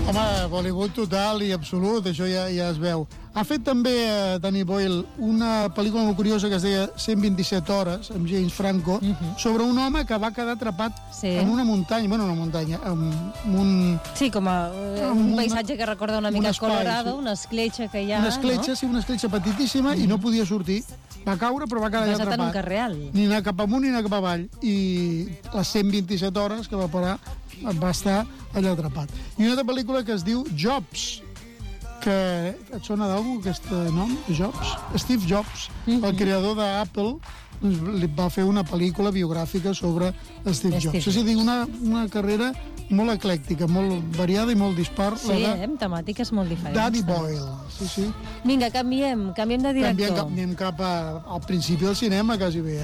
Home, Bollywood total i absolut, això ja es veu. Ha fet també Danny Boyle una pel·lícula molt curiosa que es deia 127 hores, amb James Franco, sobre un home que va quedar atrapat en una muntanya, amb un... Sí, com un paisatge que recorda una mica Colorado, una escletxa que hi ha, una escletxa, sí, una escletxa petitíssima, i no podia sortir. Va caure, però va quedar allà atrapat. Basat en un cas real. Ni anar cap amunt ni anar cap avall. I les 127 hores que va parar va estar allà atrapat. I una altra pel·lícula que es diu Jobs, que et sona d'algú aquest nom, Jobs? Steve Jobs, el creador d'Apple, li va fer una pel·lícula biogràfica sobre Steve Jobs. És a dir, una carrera molt eclèctica, molt variada i molt dispar. Sí, amb temàtiques molt diferents. Danny Boyle, sí. Vinga, canviem de director. Canviem cap al principi del cinema, quasi bé,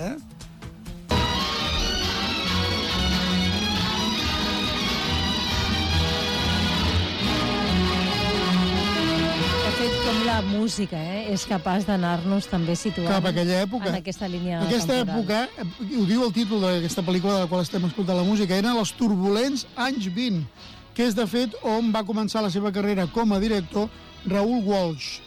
Com la música és capaç d'anar-nos també situant cap a aquella època. En aquesta línia aquesta temporal. Època, ho diu el títol d'aquesta pel·lícula de la qual estem escoltant la música, eren els turbulents anys 20, que és de fet on va començar la seva carrera com a director Raoul Walsh,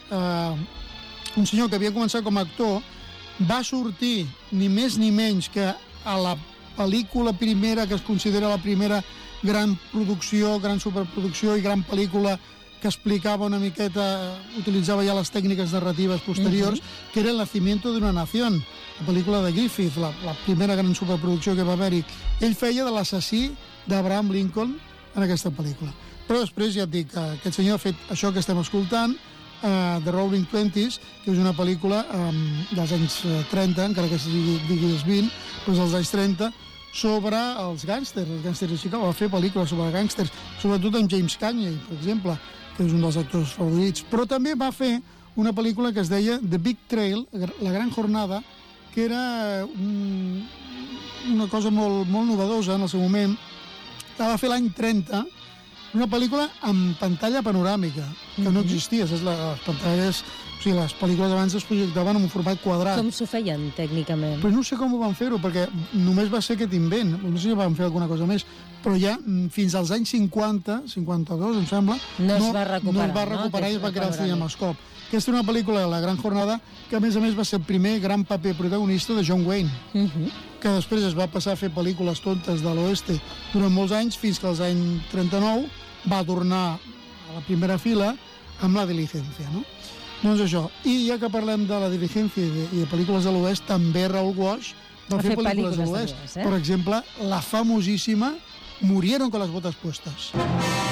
un senyor que havia començat com a actor, va sortir ni més ni menys que a la pel·lícula primera que es considera la primera gran producció, gran superproducció i gran pel·lícula que explicava una miqueta, utilitzava ja les tècniques narratives posteriors, que era El nacimiento de una nación, la pel·lícula de Griffith, la primera gran superproducció que va haver-hi. Ell feia de l'assassí d'Abraham Lincoln en aquesta pel·lícula. Però després, ja et dic, aquest senyor ha fet això que estem escoltant, The Roaring Twenties, que és una pel·lícula dels anys 30, encara que sigui dels 20, doncs dels anys 30, sobre els gàngsters de Chicago. Va fer pel·lícules sobre gàngsters, sobretot amb James Cagney, per exemple, que és un dels actors favorits. Però també va fer una pel·lícula que es deia The Big Trail, La Gran Jornada, que era una cosa molt novedosa en el seu moment. La va fer l'any 30, una pel·lícula amb pantalla panoràmica, que no existia. Les pantalles, o sigui, les pel·lícules abans es projectaven en un format quadrat. Com s'ho feien tècnicament? Però no sé com ho van fer-ho, perquè només va ser aquest invent. No sé si van fer alguna cosa més, però ja fins als anys 50, 52, em sembla, no es va recuperar, i es va crear el Cinemascope. Aquesta és una pel·lícula, La Gran Jornada, que a més va ser el primer gran paper protagonista de John Wayne, que després es va passar a fer pel·lícules tontes de l'oeste durant molts anys, fins que als anys 39 va tornar a la primera fila amb La Diligencia, no? Doncs això. I ja que parlem de La Diligencia i de pel·lícules de l'oest, també Raoul Walsh va fer pel·lícules de l'oest. Per exemple, la famosíssima Murieron con las botas puestas.